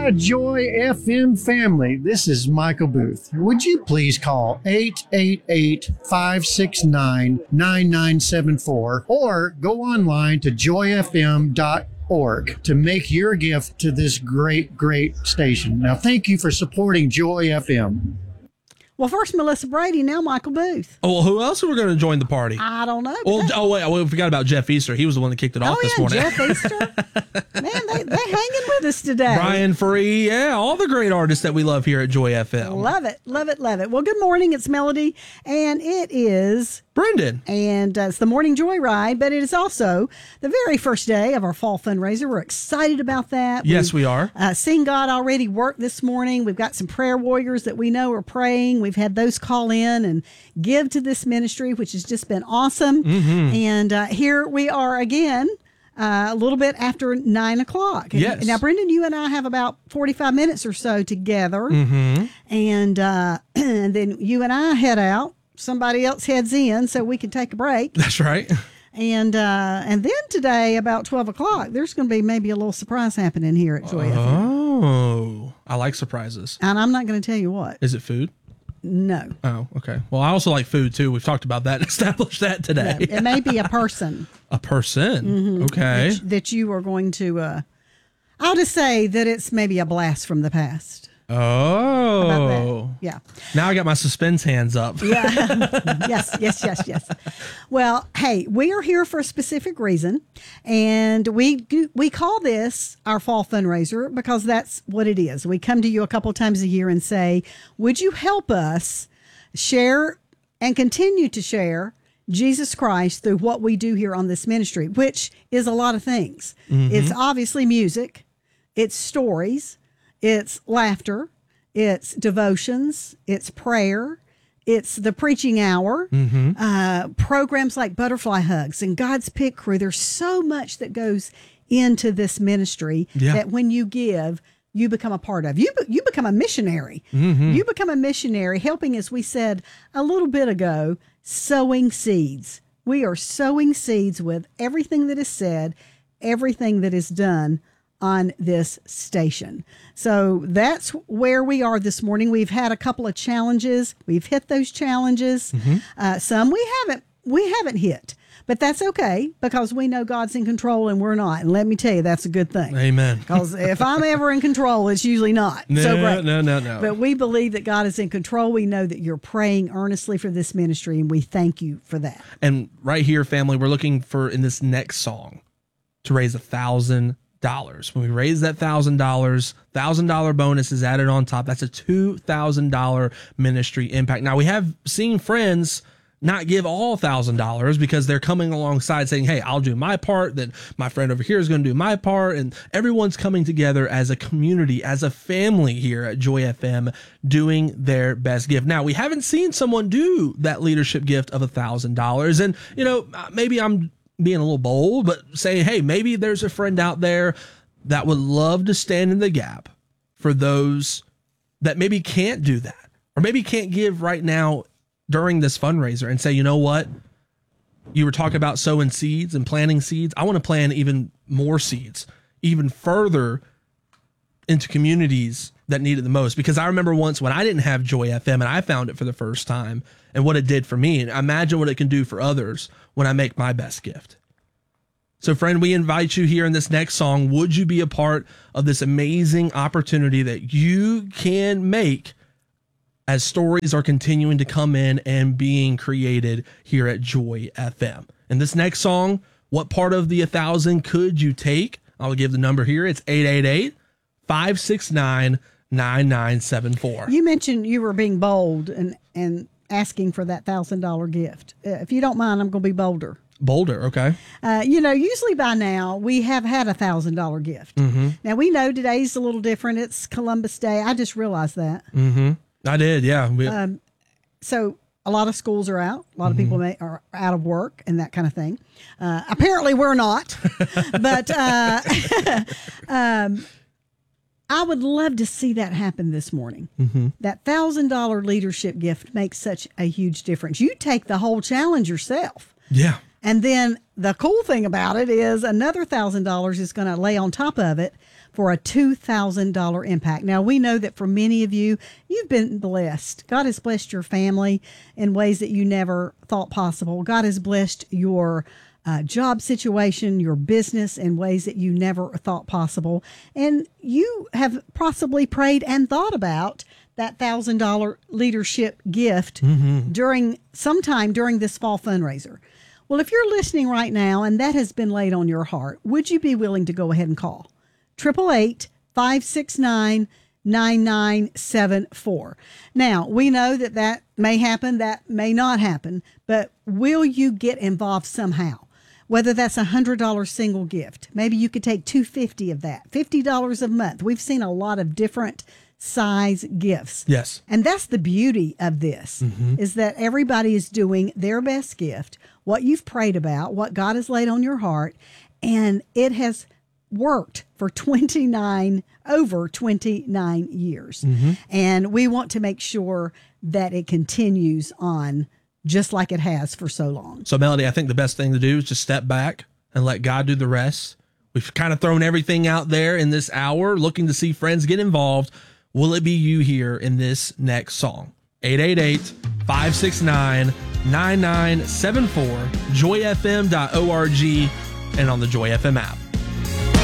Joy FM family, this is Michael Booth. Would you please call 888-569-9974 or go online to joyfm.org to make your gift to this great station. Now, thank you for supporting Joy FM. Well, first Melissa Brady, now Michael Booth. Oh, well, who else are we going to join the party? I don't know. Well, we forgot about Jeff Easter. He was the one that kicked it off this morning. Jeff Easter. Man, they hanging with us today. Brian Free, all the great artists that we love here at Joy FM. Love it. Well, good morning. It's Melody, and it is Brendan. And it's the Morning Joyride, but it is also the very first day of our fall fundraiser. We're excited about that. Yes, we are. Seen God Already Work this morning. We've got some prayer warriors that we know are praying. We've had those call in and give to this ministry, which has just been awesome. Mm-hmm. And here we are again. A little bit after 9 o'clock. Yes. Now, Brendan, you and I have about 45 minutes or so together. Mm-hmm. And then you and I head out. Somebody else heads in so we can take a break. That's right. And then today, about 12 o'clock, there's going to be maybe a little surprise happening here at Joy FM. Oh, I like surprises. And I'm not going to tell you what. Is it food? No. Oh, okay. Well, I also like food, too. We've talked about that and established that today. No, it may be a person. A person? Mm-hmm. Okay. That you are going to, I'll just say that it's maybe a blast from the past. Oh. Yeah. Now I got my suspense hands up. Yeah. Yes. Well, hey, we are here for a specific reason, and we call this our fall fundraiser because that's what it is. We come to you a couple of times a year and say, would you help us share and continue to share Jesus Christ through what we do here on this ministry, which is a lot of things. Mm-hmm. It's obviously music, it's stories, it's laughter, it's devotions, it's prayer, it's the preaching hour, programs like Butterfly Hugs and God's Pit Crew. There's so much that goes into this ministry that when you give, you become a part of. You become a missionary. Mm-hmm. You become a missionary, helping, as we said a little bit ago, sowing seeds. We are sowing seeds with everything that is said, everything that is done on this station. So that's where we are this morning. We've had a couple of challenges. We've hit those challenges. Mm-hmm. Some we haven't hit, but that's okay because we know God's in control and we're not. And let me tell you, that's a good thing. Amen. Because if I'm ever in control, it's usually not so great. No. But we believe that God is in control. We know that you're praying earnestly for this ministry, and we thank you for that. And right here, family, we're looking for in this next song to raise $1,000. When we raise that $1,000 bonus is added on top. That's a $2,000 ministry impact. Now, we have seen friends not give all $1,000 because they're coming alongside saying, hey, I'll do my part, then my friend over here is going to do my part, and everyone's coming together as a community, as a family here at Joy FM, doing their best gift. Now, we haven't seen someone do that leadership gift of $1,000, and maybe I'm being a little bold, but saying, hey, maybe there's a friend out there that would love to stand in the gap for those that maybe can't do that, or maybe can't give right now during this fundraiser, and say, you know what? You were talking about sowing seeds and planting seeds. I want to plant even more seeds, even further into communities that need it the most. Because I remember once when I didn't have Joy FM and I found it for the first time and what it did for me. And imagine what it can do for others when I make my best gift. So, friend, we invite you here in this next song. Would you be a part of this amazing opportunity that you can make as stories are continuing to come in and being created here at Joy FM? In this next song, what part of the 1,000 could you take? I'll give the number here. It's 888-569-9974. You mentioned you were being bold and asking for that $1,000 gift. If you don't mind, I'm going to be bolder. Bolder, okay. Usually by now we have had $1,000 gift. Mm-hmm. Now we know today's a little different. It's Columbus Day. I just realized that. Mm-hmm. I did, yeah. So a lot of schools are out. A lot of people are out of work and that kind of thing. Apparently we're not. But I would love to see that happen this morning. Mm-hmm. That $1,000 leadership gift makes such a huge difference. You take the whole challenge yourself. Yeah. And then the cool thing about it is another $1,000 is going to lay on top of it for a $2,000 impact. Now, we know that for many of you, you've been blessed. God has blessed your family in ways that you never thought possible. God has blessed your job situation, your business in ways that you never thought possible. And you have possibly prayed and thought about that $1,000 leadership gift sometime during this fall fundraiser. Well, if you're listening right now and that has been laid on your heart, would you be willing to go ahead and call 888-569-9974? Now, we know that may happen, that may not happen, but will you get involved somehow? Whether that's $100 single gift, maybe you could take $250 of that, $50 a month. We've seen a lot of different size gifts. Yes. And that's the beauty of this, is that everybody is doing their best gift, what you've prayed about, what God has laid on your heart, and it has worked for over 29 years. And we want to make sure that it continues on just like it has for so long. So, Melody, I think the best thing to do is just step back and let God do the rest. We've kind of thrown everything out there in this hour, looking to see friends get involved. Will it be you here in this next song? 888-569-9974, joyfm.org, and on the Joy FM app.